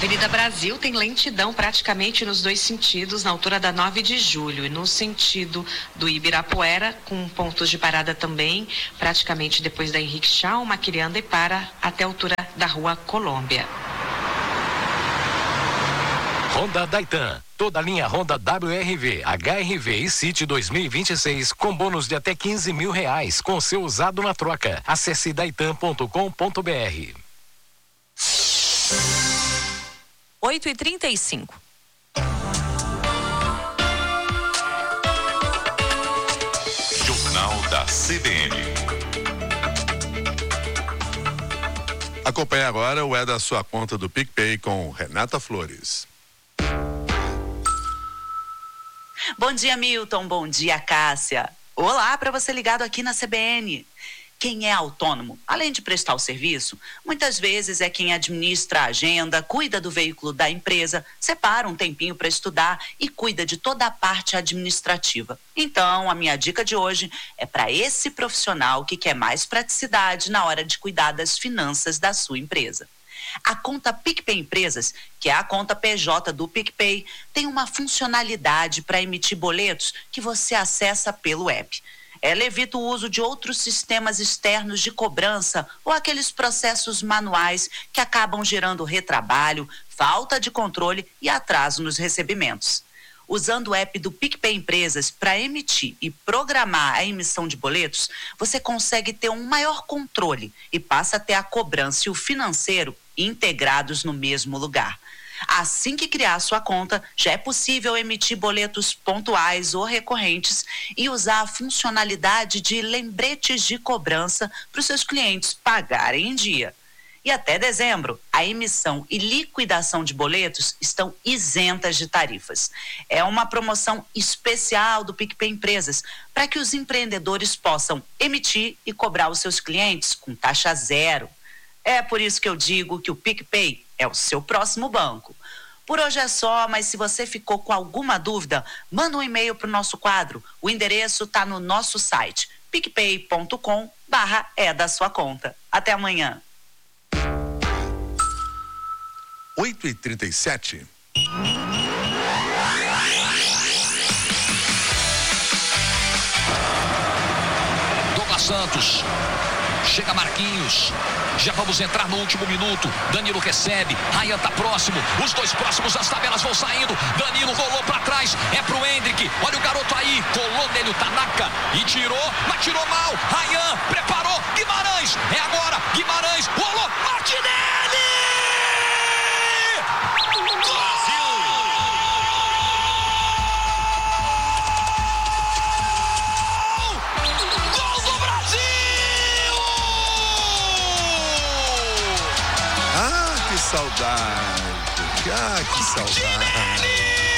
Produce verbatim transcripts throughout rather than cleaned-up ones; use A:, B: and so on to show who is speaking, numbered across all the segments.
A: Avenida Brasil tem lentidão praticamente nos dois sentidos, na altura da nove de julho. E no sentido do Ibirapuera, com pontos de parada também, praticamente depois da Henrique Schaumann, que ele anda e para até a altura da Rua Colômbia.
B: Honda Daitan. Toda a linha Honda W R V, H R V e City dois mil e vinte e seis com bônus de até quinze mil reais com seu usado na troca. Acesse daitan ponto com ponto br.
C: oito e trinta e cinco.
D: Jornal da C B N.
E: Acompanhe agora o É da Sua Conta do PicPay com Renata Flores.
F: Bom dia, Milton. Bom dia, Cássia. Olá para você ligado aqui na C B N. Quem é autônomo, além de prestar o serviço, muitas vezes é quem administra a agenda, cuida do veículo da empresa, separa um tempinho para estudar e cuida de toda a parte administrativa. Então, a minha dica de hoje é para esse profissional que quer mais praticidade na hora de cuidar das finanças da sua empresa. A conta PicPay Empresas, que é a conta P J do PicPay, tem uma funcionalidade para emitir boletos que você acessa pelo app. Ela evita o uso de outros sistemas externos de cobrança ou aqueles processos manuais que acabam gerando retrabalho, falta de controle e atraso nos recebimentos. Usando o app do PicPay Empresas para emitir e programar a emissão de boletos, você consegue ter um maior controle e passa a ter a cobrança e o financeiro integrados no mesmo lugar. Assim que criar sua conta, já é possível emitir boletos pontuais ou recorrentes e usar a funcionalidade de lembretes de cobrança para os seus clientes pagarem em dia. E até dezembro, a emissão e liquidação de boletos estão isentas de tarifas. É uma promoção especial do PicPay Empresas para que os empreendedores possam emitir e cobrar os seus clientes com taxa zero. É por isso que eu digo que o PicPay é o seu próximo banco. Por hoje é só, mas se você ficou com alguma dúvida, manda um e-mail para o nosso quadro. O endereço está no nosso site, picpay ponto com barra é da sua conta. Até amanhã.
E: oito e trinta e sete.
G: Douglas Santos. Chega Marquinhos. Já vamos entrar no último minuto. Danilo recebe. Ryan tá próximo. Os dois próximos, as tabelas vão saindo. Danilo rolou pra trás. É pro Hendrick. Olha o garoto aí. Colou nele o Tanaka. E tirou, mas tirou mal. Ryan preparou. Guimarães. É agora. Guimarães. Rolou. Martinelli! Brasil! Gol do Brasil!
E: Ah, que saudade. Ah, que saudade.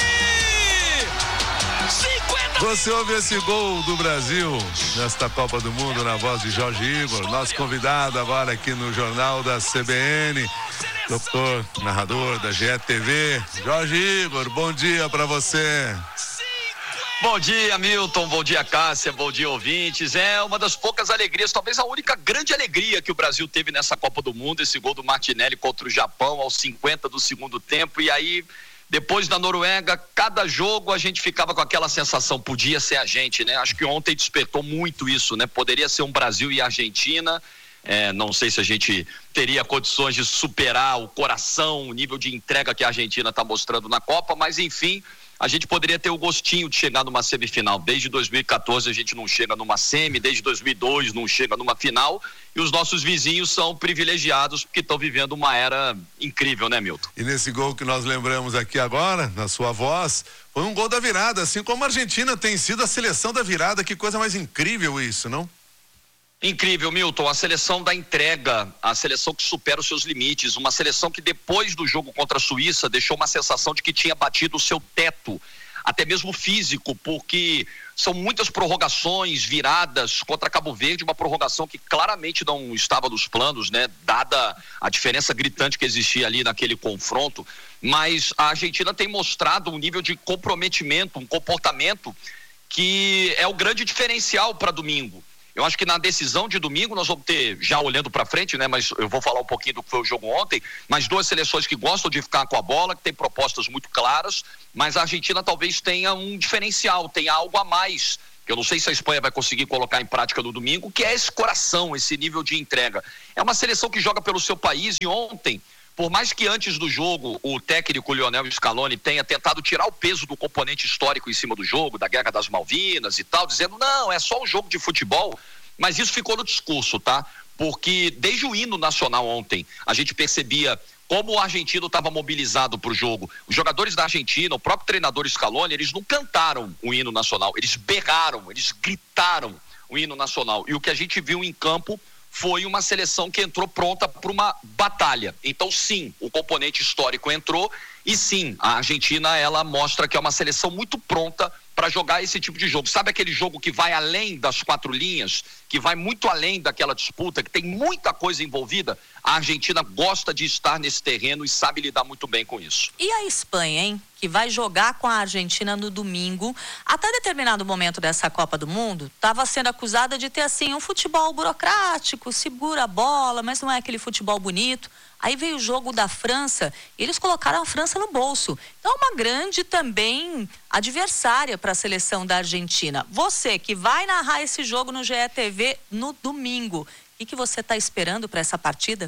E: Você ouve esse gol do Brasil nesta Copa do Mundo na voz de Jorge Igor, nosso convidado agora aqui no Jornal da C B N, doutor, narrador da G E T V. Jorge Igor, bom dia para você.
H: Bom dia, Milton, bom dia, Cássia, bom dia, ouvintes. É uma das poucas alegrias, talvez a única grande alegria que o Brasil teve nessa Copa do Mundo, esse gol do Martinelli contra o Japão aos cinquenta do segundo tempo. E aí, depois da Noruega, cada jogo a gente ficava com aquela sensação, podia ser a gente, né? Acho que ontem despertou muito isso, né? Poderia ser um Brasil e Argentina. É, não sei se a gente teria condições de superar o coração, o nível de entrega que a Argentina está mostrando na Copa, mas enfim, a gente poderia ter o gostinho de chegar numa semifinal. Desde dois mil e quatorze a gente não chega numa semi, desde dois mil e dois não chega numa final, e os nossos vizinhos são privilegiados porque estão vivendo uma era incrível, né, Milton?
E: E nesse gol que nós lembramos aqui agora, na sua voz, foi um gol da virada, assim como a Argentina tem sido a seleção da virada. Que coisa mais incrível isso, não?
H: Incrível, Milton, a seleção da entrega, a seleção que supera os seus limites, uma seleção que depois do jogo contra a Suíça deixou uma sensação de que tinha batido o seu teto, até mesmo físico, porque são muitas prorrogações, viradas contra Cabo Verde, uma prorrogação que claramente não estava nos planos, né, dada a diferença gritante que existia ali naquele confronto, mas a Argentina tem mostrado um nível de comprometimento, um comportamento que é o grande diferencial para domingo. Eu acho que na decisão de domingo nós vamos ter, já olhando para frente, né? Mas eu vou falar um pouquinho do que foi o jogo ontem, mas duas seleções que gostam de ficar com a bola, que tem propostas muito claras, mas a Argentina talvez tenha um diferencial, tenha algo a mais, que eu não sei se a Espanha vai conseguir colocar em prática no domingo, que é esse coração, esse nível de entrega. É uma seleção que joga pelo seu país e ontem, por mais que antes do jogo o técnico Lionel Scaloni tenha tentado tirar o peso do componente histórico em cima do jogo, da Guerra das Malvinas e tal, dizendo, não, é só um jogo de futebol, mas isso ficou no discurso, tá? Porque desde o hino nacional ontem, a gente percebia como o argentino estava mobilizado para o jogo. Os jogadores da Argentina, o próprio treinador Scaloni, eles não cantaram o hino nacional, eles berraram, eles gritaram o hino nacional. E o que a gente viu em campo foi uma seleção que entrou pronta para uma batalha. Então, sim, o componente histórico entrou e, sim, a Argentina, ela mostra que é uma seleção muito pronta para jogar esse tipo de jogo. Sabe aquele jogo que vai além das quatro linhas, que vai muito além daquela disputa, que tem muita coisa envolvida? A Argentina gosta de estar nesse terreno e sabe lidar muito bem com isso.
C: E a Espanha, hein? Que vai jogar com a Argentina no domingo. Até determinado momento dessa Copa do Mundo, estava sendo acusada de ter, assim, um futebol burocrático, segura a bola, mas não é aquele futebol bonito. Aí veio o jogo da França e eles colocaram a França no bolso. Então é uma grande também adversária para a seleção da Argentina. Você que vai narrar esse jogo no G E T V no domingo, o que, que você está esperando para essa partida?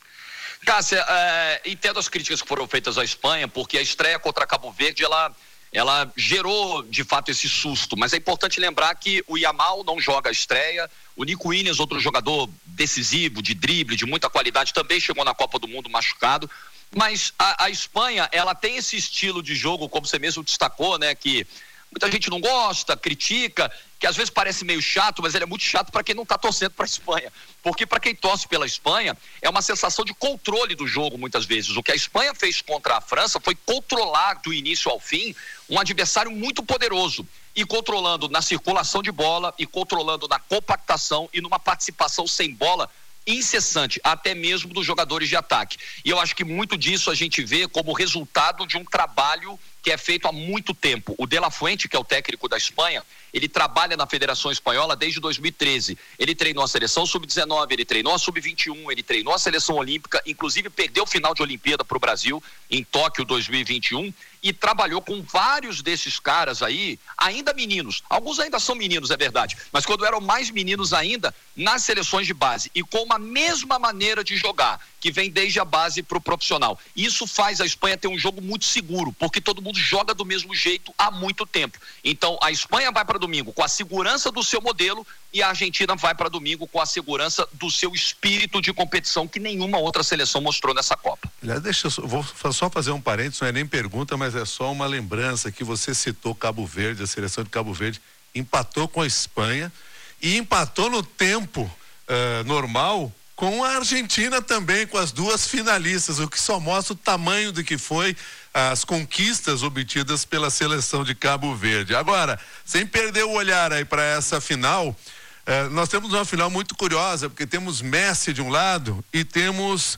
H: Cássia, é, entendo as críticas que foram feitas à Espanha, porque a estreia contra Cabo Verde, ela, ela gerou de fato esse susto, mas é importante lembrar que o Yamal não joga a estreia, o Nico Williams, outro jogador decisivo, de drible, de muita qualidade, também chegou na Copa do Mundo machucado, mas a, a Espanha, ela tem esse estilo de jogo, como você mesmo destacou, né, que muita gente não gosta, critica, que às vezes parece meio chato, mas ele é muito chato para quem não está torcendo para a Espanha. Porque para quem torce pela Espanha, é uma sensação de controle do jogo muitas vezes. O que a Espanha fez contra a França foi controlar do início ao fim um adversário muito poderoso. E controlando na circulação de bola, e controlando na compactação e numa participação sem bola incessante, até mesmo dos jogadores de ataque. E eu acho que muito disso a gente vê como resultado de um trabalho que é feito há muito tempo. O De La Fuente, que é o técnico da Espanha, ele trabalha na Federação Espanhola desde dois mil e treze. Ele treinou a seleção sub dezenove, ele treinou a sub vinte e um, ele treinou a seleção olímpica, inclusive perdeu o final de Olimpíada para o Brasil em Tóquio dois mil e vinte e um e trabalhou com vários desses caras aí, ainda meninos. Alguns ainda são meninos, é verdade, mas quando eram mais meninos ainda, nas seleções de base e com uma mesma maneira de jogar, que vem desde a base para o profissional. Isso faz a Espanha ter um jogo muito seguro, porque todo mundo joga do mesmo jeito há muito tempo. Então, a Espanha vai para domingo com a segurança do seu modelo e a Argentina vai para domingo com a segurança do seu espírito de competição que nenhuma outra seleção mostrou nessa Copa.
E: Aliás, deixa eu só, vou só fazer um parênteses, não é nem pergunta, mas é só uma lembrança que você citou Cabo Verde, a seleção de Cabo Verde empatou com a Espanha e empatou no tempo uh, normal com a Argentina também, com as duas finalistas, o que só mostra o tamanho do que foi as conquistas obtidas pela seleção de Cabo Verde. Agora, sem perder o olhar aí para essa final, eh, nós temos uma final muito curiosa, porque temos Messi de um lado e temos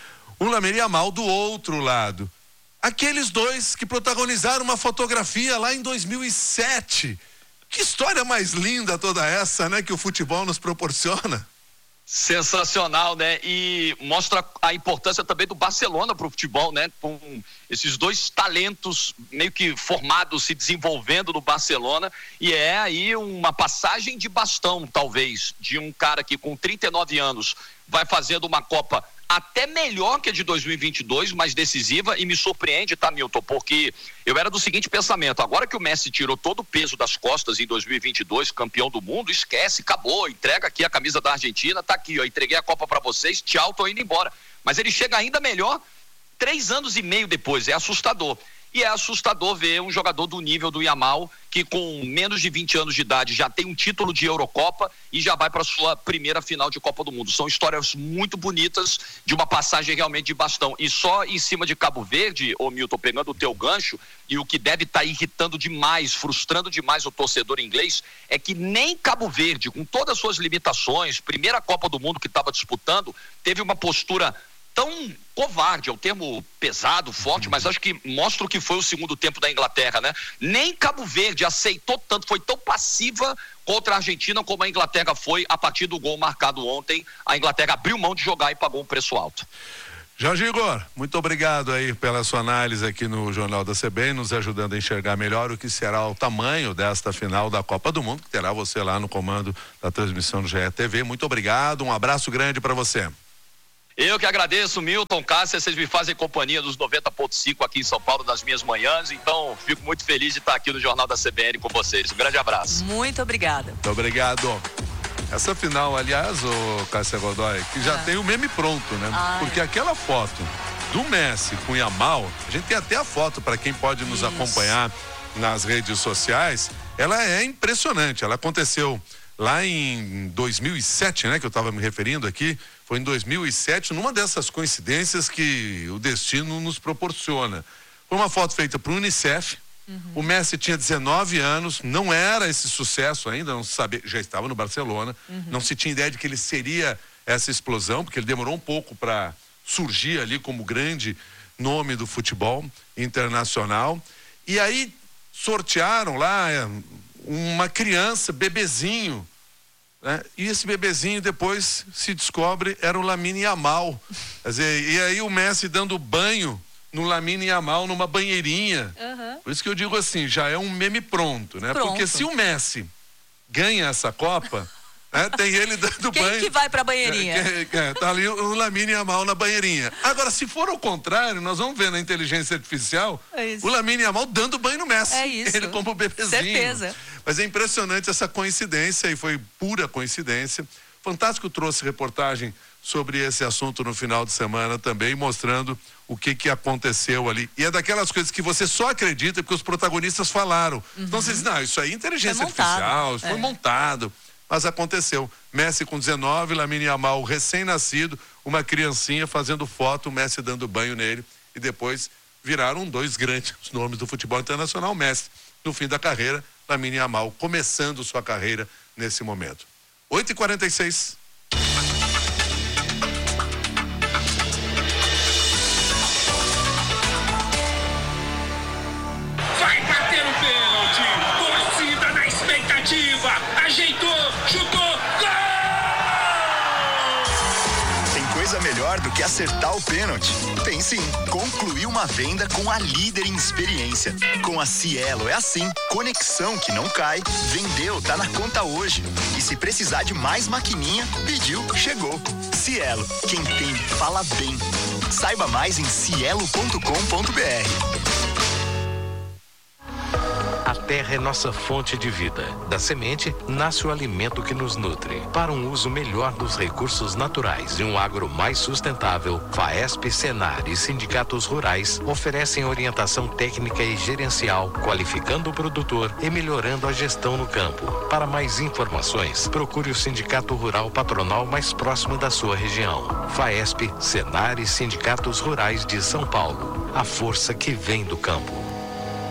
E: o Lamine Yamal do outro lado. Aqueles dois que protagonizaram uma fotografia lá em dois mil e sete. Que história mais linda toda essa, né, que o futebol nos proporciona.
H: Sensacional, né? E mostra a importância também do Barcelona para o futebol, né? Com esses dois talentos meio que formados, se desenvolvendo no Barcelona, e é aí uma passagem de bastão, talvez, de um cara que com trinta e nove anos vai fazendo uma Copa até melhor que a de dois mil e vinte e dois, mais decisiva, e me surpreende, tá, Milton? Porque eu era do seguinte pensamento: agora que o Messi tirou todo o peso das costas em dois mil e vinte e dois, campeão do mundo, esquece, acabou, entrega aqui a camisa da Argentina, tá aqui, ó, entreguei a Copa pra vocês, tchau, tô indo embora. Mas ele chega ainda melhor três anos e meio depois, é assustador. E é assustador ver um jogador do nível do Yamal, que com menos de vinte anos de idade já tem um título de Eurocopa e já vai para sua primeira final de Copa do Mundo. São histórias muito bonitas de uma passagem realmente de bastão. E só em cima de Cabo Verde, ô Milton, pegando o teu gancho, e o que deve estar tá irritando demais, frustrando demais o torcedor inglês, é que nem Cabo Verde, com todas as suas limitações, primeira Copa do Mundo que estava disputando, teve uma postura tão covarde, é o termo pesado, forte, mas acho que mostra o que foi o segundo tempo da Inglaterra, né? Nem Cabo Verde aceitou tanto, foi tão passiva contra a Argentina como a Inglaterra foi a partir do gol marcado ontem. A Inglaterra abriu mão de jogar e pagou um preço alto.
E: Jorge Igor, muito obrigado aí pela sua análise aqui no Jornal da C B N, nos ajudando a enxergar melhor o que será o tamanho desta final da Copa do Mundo, que terá você lá no comando da transmissão do G E T V. Muito obrigado, um abraço grande para você.
H: Eu que agradeço, Milton, Cássia, vocês me fazem companhia dos noventa ponto cinco aqui em São Paulo nas minhas manhãs, então fico muito feliz de estar aqui no Jornal da C B N com vocês. Um grande abraço.
C: Muito obrigada.
E: Muito obrigado. Essa final, aliás, ô Cássia Godoy, que já ah. tem o meme pronto, né? Ah, Porque é. aquela foto do Messi com o Yamal, a gente tem até a foto para quem pode nos Isso. acompanhar nas redes sociais, ela é impressionante, ela aconteceu lá em dois mil e sete, né, que eu estava me referindo aqui, foi em dois mil e sete, numa dessas coincidências que o destino nos proporciona. Foi uma foto feita para o Unicef, uhum. o Messi tinha dezenove anos, não era esse sucesso ainda, não se sabia, já estava no Barcelona, uhum. não se tinha ideia de que ele seria essa explosão, porque ele demorou um pouco para surgir ali como grande nome do futebol internacional, e aí sortearam lá uma criança, bebezinho, né? E esse bebezinho depois se descobre era o Lamine Yamal. Quer dizer, e aí o Messi dando banho no Lamine Yamal numa banheirinha. Uhum. Por isso que eu digo assim, já é um meme pronto, né? Pronto. Porque se o Messi ganha essa Copa, né, tem ele dando
C: Quem
E: banho.
C: Quem que vai pra banheirinha?
E: É, é, tá ali o Lamine Yamal na banheirinha. Agora, se for ao contrário, nós vamos ver na inteligência artificial é o Lamine Yamal dando banho no Messi. É isso. Ele como bebezinho.
C: Certeza.
E: Mas é impressionante essa coincidência, e foi pura coincidência. Fantástico trouxe reportagem sobre esse assunto no final de semana também, mostrando o que que aconteceu ali. E é daquelas coisas que você só acredita porque os protagonistas falaram. Uhum. Então você diz, não, isso aí é inteligência artificial, isso é. foi montado. Mas aconteceu. Messi com dezenove, Lamine Yamal recém-nascido, uma criancinha fazendo foto, o Messi dando banho nele, e depois viraram dois grandes nomes do futebol internacional. Messi, no fim da carreira, Lamine Yamal começando sua carreira nesse momento. oito e quarenta e seis.
D: Vai bater o pênalti, torcida na expectativa, ajeitou, chutou, gol!
I: Tem coisa melhor do que acertar o pênalti? Tem sim, concluir uma venda com a líder em experiência. Com a Cielo é assim, conexão que não cai, vendeu, tá na conta hoje. E se precisar de mais maquininha, pediu, chegou. Cielo, quem tem, fala bem. Saiba mais em cielo ponto com ponto br.
B: A terra é nossa fonte de vida. Da semente nasce o alimento que nos nutre. Para um uso melhor dos recursos naturais e um agro mais sustentável, Faesp, Senar e sindicatos rurais oferecem orientação técnica e gerencial, qualificando o produtor e melhorando a gestão no campo. Para mais informações, procure o sindicato rural patronal mais próximo da sua região. Faesp, Senar e sindicatos rurais de São Paulo. A força que vem do campo.